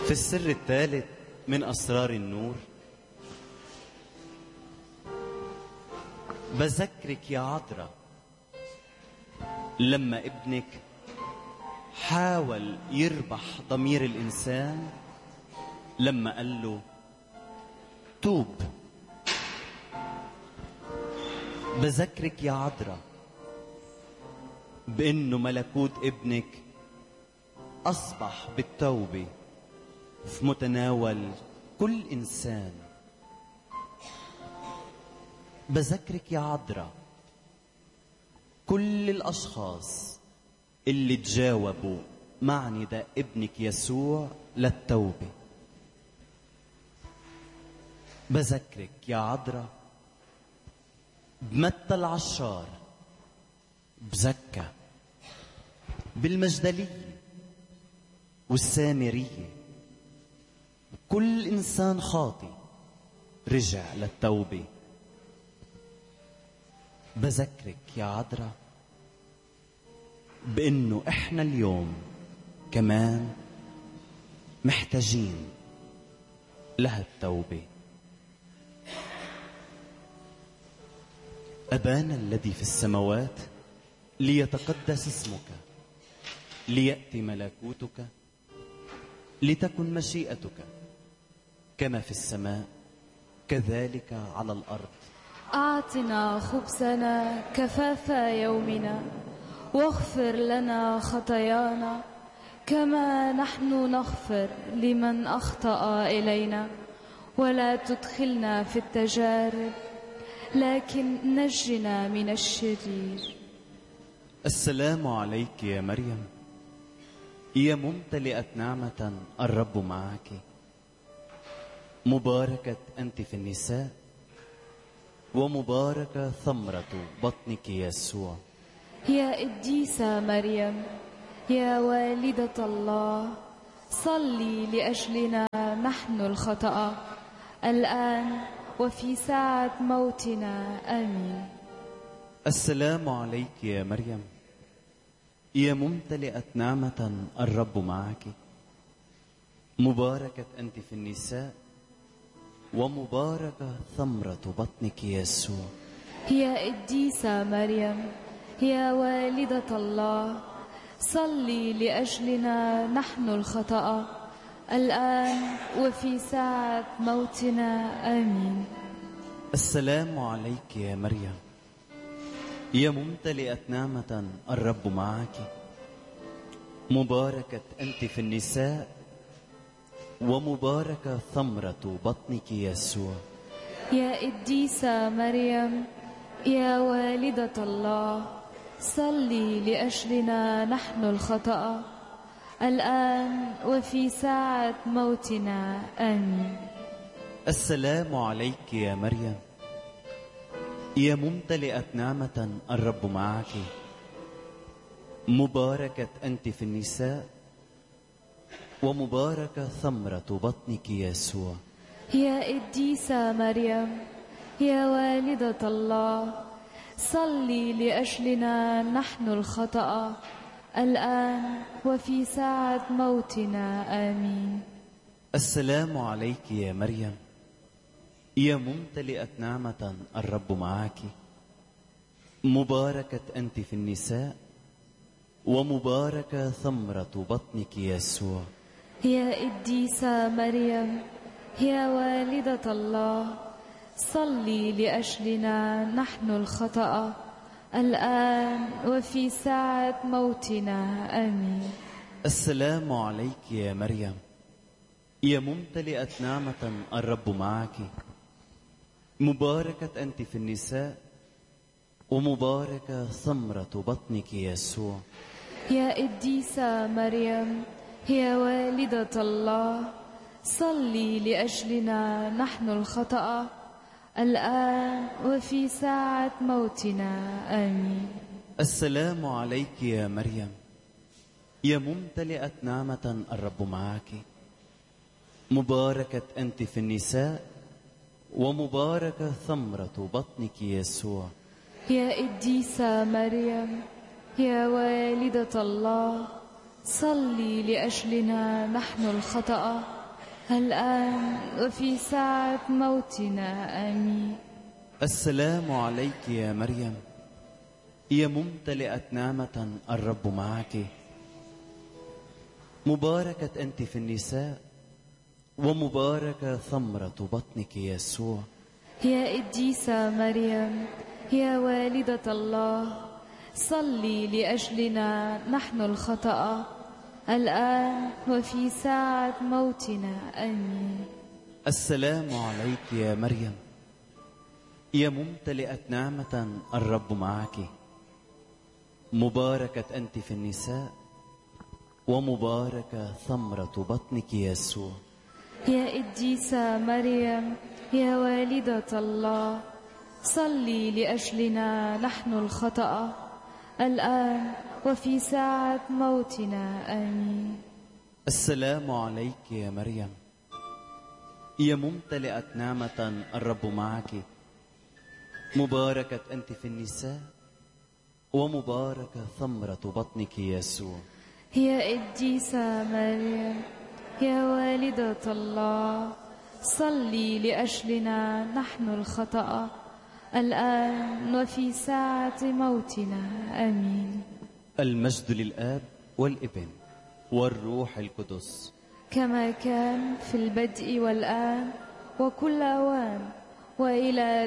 في السر الثالث من أسرار النور بذكرك يا عذراء لما ابنك حاول يربح ضمير الإنسان لما قال له توب. بذكرك يا عذراء بأنه ملكوت ابنك أصبح بالتوبة في متناول كل إنسان. بذكرك يا عذراء كل الأشخاص اللي تجاوبوا مع نداء ابنك يسوع للتوبة. بذكرك يا عذراء بمتى العشار، بزكا، بالمجدلية والسامرية، كل إنسان خاطي رجع للتوبة. بذكرك يا عذراء بأنه إحنا اليوم كمان محتاجين لها التوبة. أبانا الذي في السماوات ليتقدس اسمك، ليأتي ملكوتك، لتكن مشيئتك كما في السماء كذلك على الأرض. أعطنا خبزنا كفاف يومنا، واغفر لنا خطايانا كما نحن نغفر لمن أخطأ إلينا، ولا تدخلنا في التجارب لكن نجنا من الشرير. السلام عليك يا مريم، يا ممتلئة نعمة الرب معك، مباركة أنت في النساء ومباركة ثمرة بطنك يسوع. يا قديسة مريم يا والدة الله، صلي لأجلنا نحن الخطأ الآن وفي ساعة موتنا آمين. السلام عليك يا مريم، يا ممتلئة نعمة الرب معك، مباركة أنت في النساء ومباركة ثمرة بطنك يسوع. يا قديسة مريم يا والدة الله، صلي لأجلنا نحن الخطأ الآن وفي ساعة موتنا آمين. السلام عليك يا مريم، يا ممتلئة نعمة الرب معك، مباركة أنت في النساء ومباركة ثمرة بطنك يسوع. يا قديسة مريم يا والدة الله، صلي لأجلنا نحن الخطأ الآن وفي ساعة موتنا آمين. السلام عليك يا مريم، يا ممتلئة نعمة الرب معك، مباركة أنت في النساء ومباركة ثمرة بطنك يسوع. يا قديسة مريم يا والدة الله، صلي لأجلنا نحن الخطأ الآن وفي ساعة موتنا آمين. السلام عليك يا مريم، يا ممتلئة نعمة الرب معك، مباركة أنت في النساء ومباركة ثمرة بطنك يسوع. يا قديسة مريم يا والدة الله، صلي لأجلنا نحن الخطأ الآن وفي ساعة موتنا آمين. السلام عليك يا مريم، يا ممتلئة نعمة الرب معك، مباركة أنت في النساء ومباركة ثمرة بطنك يسوع. يا قديسة مريم يا والدة الله، صلي لأجلنا نحن الخطأ الآن وفي ساعة موتنا آمين. السلام عليك يا مريم، يا ممتلئة نعمة الرب معك، مباركة أنت في النساء ومباركة ثمرة بطنك يسوع. يا قديسة مريم يا والدة الله، صلي لأجلنا نحن الخطأ الآن وفي ساعة موتنا آمين. السلام عليك يا مريم، يا ممتلئة نعمة الرب معك، مباركة أنت في النساء ومباركة ثمرة بطنك يسوع. يا قديسة مريم، يا والدة الله، صلي لأجلنا نحن الخطأ الآن وفي ساعة موتنا آمين. السلام عليك يا مريم، يا ممتلئة نعمة الرب معك، مباركة أنت في النساء ومباركة ثمرة بطنك يسوع. يا قديسة مريم، يا والدة الله، صلي لأجلنا نحن الخطأ الآن وفي ساعة موتنا آمين. السلام عليك يا مريم، يا ممتلئة نعمة الرب معك، مباركة أنت في النساء ومباركة ثمرة بطنك يسوع. يا قديسة مريم، يا والدة الله، صلي لأجلنا نحن الخطأ الآن وفي ساعة موتنا آمين. المجد للآب والابن والروح القدس، كما كان في البدء والآن وكل أوان وإلى